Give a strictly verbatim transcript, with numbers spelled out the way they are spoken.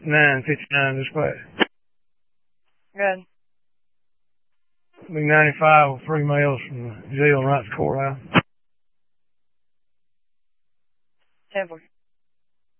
nine fifty-nine dispatch. Good. Big ninety-five with three males from the jail right to the courthouse. ten four.